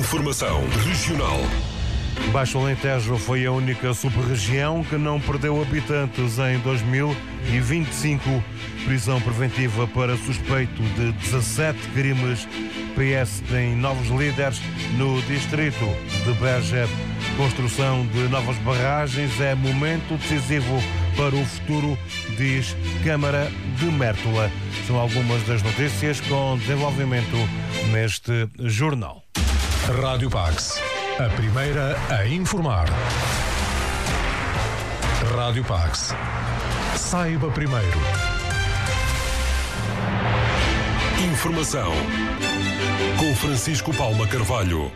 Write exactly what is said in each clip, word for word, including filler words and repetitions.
Informação regional. Baixo Alentejo foi a única sub-região que não perdeu habitantes em dois mil e vinte e cinco. Prisão preventiva para suspeito de dezassete crimes. P S tem novos líderes no distrito de Beja. Construção de novas barragens é momento decisivo para o futuro, diz Câmara de Mértola. São algumas das notícias com desenvolvimento neste jornal. Rádio Pax, a primeira a informar. Rádio Pax. Saiba primeiro. Informação com Francisco Palma Carvalho.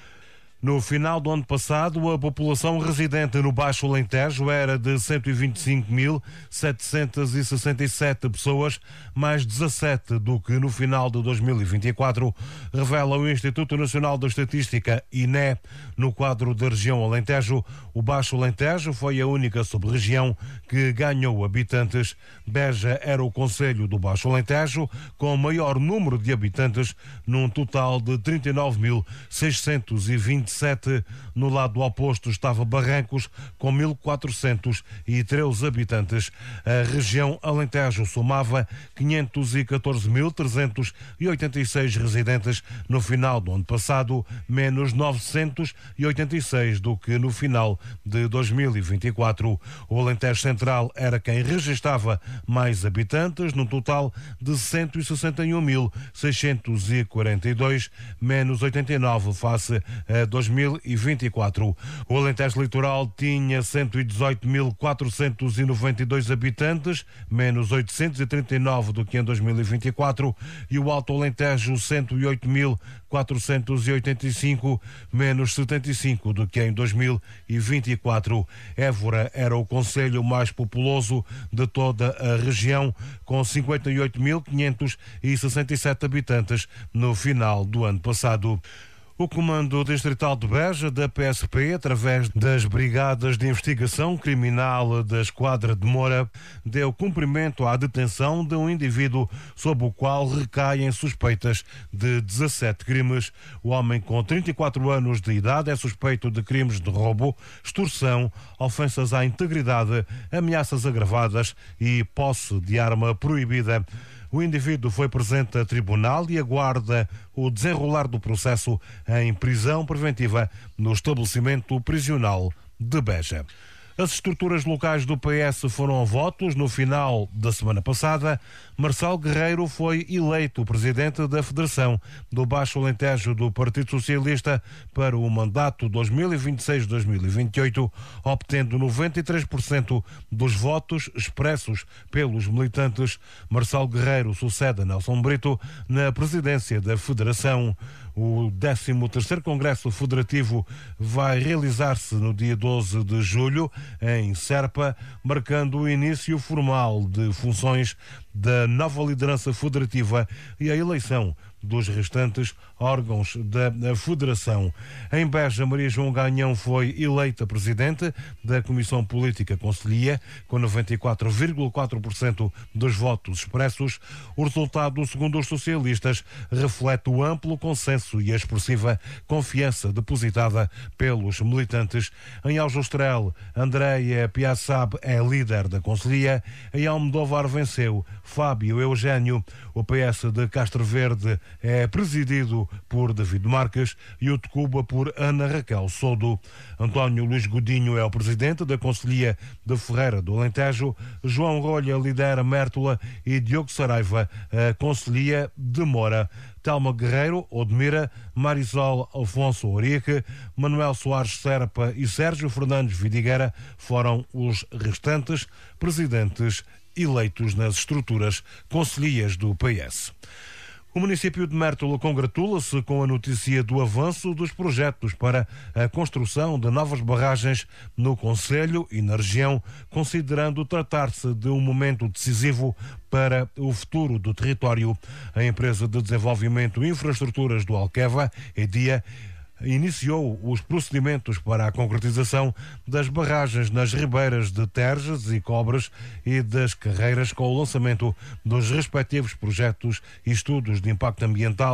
No final do ano passado, a população residente no Baixo Alentejo era de cento e vinte e cinco mil setecentos e sessenta e sete pessoas, mais dezassete do que no final de dois mil e vinte e quatro, revela o Instituto Nacional da Estatística, I N E. No quadro da região Alentejo, o Baixo Alentejo foi a única sub-região que ganhou habitantes. Beja era o concelho do Baixo Alentejo com maior número de habitantes, num total de trinta e nove mil seiscentos e vinte e sete. No lado oposto estava Barrancos, com mil quatrocentos e treze habitantes. A região Alentejo somava quinhentos e catorze mil trezentos e oitenta e seis residentes no final do ano passado, menos novecentos e oitenta e seis do que no final de dois mil e vinte e quatro. O Alentejo Central era quem registava mais habitantes, num total de cento e sessenta e um mil seiscentos e quarenta e dois, menos oitenta e nove face a dois mil e vinte e quatro. O Alentejo Litoral tinha cento e dezoito mil quatrocentos e noventa e dois habitantes, menos oitocentos e trinta e nove do que em dois mil e vinte e quatro, e o Alto Alentejo cento e oito mil quatrocentos e oitenta e cinco, menos setenta e cinco do que em dois mil e vinte e quatro. Évora era o concelho mais populoso de toda a região, com cinquenta e oito mil quinhentos e sessenta e sete habitantes no final do ano passado. O Comando Distrital de Beja, da P S P, através das Brigadas de Investigação Criminal da Esquadra de Moura, deu cumprimento à detenção de um indivíduo sob o qual recaem suspeitas de dezassete crimes. O homem, com trinta e quatro anos de idade, é suspeito de crimes de roubo, extorsão, ofensas à integridade, ameaças agravadas e posse de arma proibida. O indivíduo foi presente a tribunal e aguarda o desenrolar do processo em prisão preventiva no estabelecimento prisional de Beja. As estruturas locais do P S foram a votos no final da semana passada. Marcelo Guerreiro foi eleito presidente da Federação do Baixo Alentejo do Partido Socialista para o mandato dois mil e vinte e seis a dois mil e vinte e oito, obtendo noventa e três por cento dos votos expressos pelos militantes. Marcelo Guerreiro sucede a Nelson Brito na presidência da Federação. O décimo terceiro Congresso Federativo vai realizar-se no dia doze de julho em Serpa, marcando o início formal de funções da nova liderança federativa e a eleição dos restantes órgãos da Federação. Em Beja, Maria João Ganhão foi eleita presidente da Comissão Política Conselhia, com noventa e quatro vírgula quatro por cento dos votos expressos. O resultado, segundo os socialistas, reflete o amplo consenso e a expressiva confiança depositada pelos militantes. Em Aljustrel, Andréia Piaçab é líder da Conselhia. Em Almodóvar venceu Fábio Eugênio. O P S de Castro Verde é presidido por David Marques e o de Cuba por Ana Raquel Sodo. António Luís Godinho é o presidente da Conselhia de Ferreira do Alentejo. João Rolha lidera Mértola e Diogo Saraiva a Conselhia de Moura. Telma Guerreiro, Odmira, Marisol Afonso Orique, Manuel Soares Serpa e Sérgio Fernandes Vidigueira foram os restantes presidentes eleitos nas estruturas concelhias do P S. O município de Mértola congratula-se com a notícia do avanço dos projetos para a construção de novas barragens no concelho e na região, considerando tratar-se de um momento decisivo para o futuro do território. A empresa de desenvolvimento e infraestruturas do Alqueva, EDIA, iniciou os procedimentos para a concretização das barragens nas ribeiras de Terges e Cobres e das Carreiras, com o lançamento dos respectivos projetos e estudos de impacto ambiental.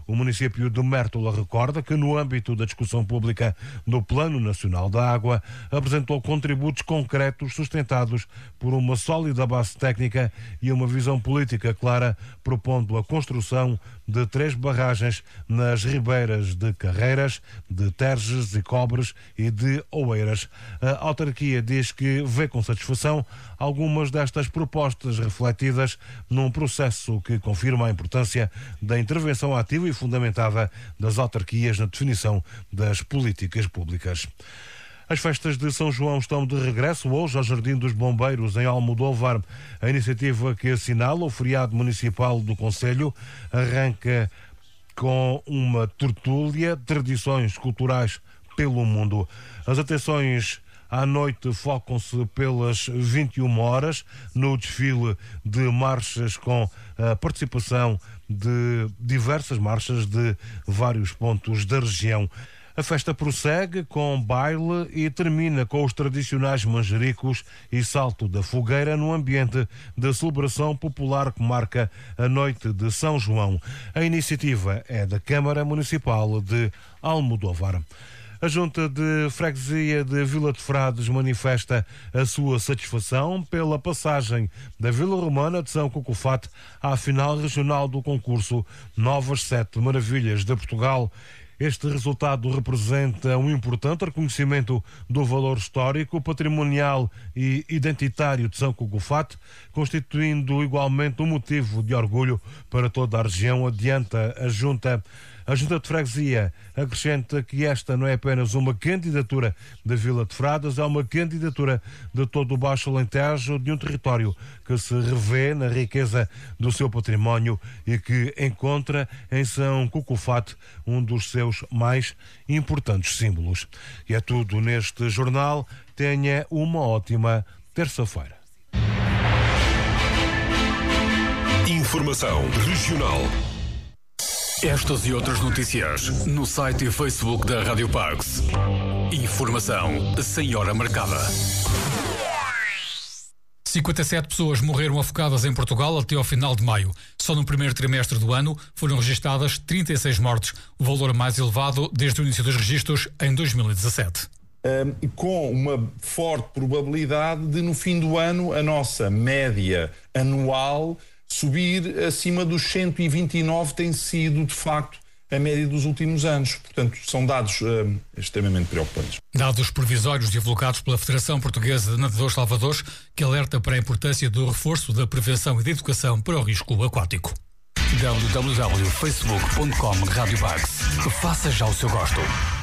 O município de Mértola recorda que, no âmbito da discussão pública do Plano Nacional da Água, apresentou contributos concretos sustentados por uma sólida base técnica e uma visão política clara, propondo a construção de três barragens nas ribeiras de Carreiras, de Terges e Cobres e de Oeiras. A autarquia diz que vê com satisfação algumas destas propostas refletidas num processo que confirma a importância da intervenção ativa e fundamentada das autarquias na definição das políticas públicas. As festas de São João estão de regresso hoje ao Jardim dos Bombeiros, em Almodóvar. A iniciativa, que assinala o feriado municipal do concelho, arranca com uma tertúlia, tradições culturais pelo mundo. As atenções à noite focam-se pelas vinte e uma horas no desfile de marchas com a participação de diversas marchas de vários pontos da região. A festa prossegue com baile e termina com os tradicionais manjericos e salto da fogueira no ambiente da celebração popular que marca a noite de São João. A iniciativa é da Câmara Municipal de Almodóvar. A Junta de Freguesia de Vila de Frades manifesta a sua satisfação pela passagem da Vila Romana de São Cucufate à final regional do concurso Novas Sete Maravilhas de Portugal. Este resultado representa um importante reconhecimento do valor histórico, patrimonial e identitário de São Cucufate, constituindo igualmente um motivo de orgulho para toda a região, adianta a Junta. A Junta de Freguesia acrescenta que esta não é apenas uma candidatura da Vila de Frades, é uma candidatura de todo o Baixo Alentejo, de um território que se revê na riqueza do seu património e que encontra em São Cucufate um dos seus mais importantes símbolos. E é tudo neste jornal. Tenha uma ótima terça-feira. Informação regional. Estas e outras notícias no site e Facebook da Rádio Parks. Informação sem hora marcada. cinquenta e sete pessoas morreram afogadas em Portugal até ao final de maio. Só no primeiro trimestre do ano foram registadas trinta e seis mortes, o valor mais elevado desde o início dos registros em dois mil e dezassete. Um, com uma forte probabilidade de, no fim do ano, a nossa média anual subir acima dos cento e vinte e nove, tem sido, de facto, a média dos últimos anos. Portanto, são dados uh, extremamente preocupantes. Dados provisórios divulgados pela Federação Portuguesa de Nadadores Salvadores, que alerta para a importância do reforço da prevenção e da educação para o risco aquático. w w w ponto facebook ponto com Rádio Parks. Faça já o seu gosto.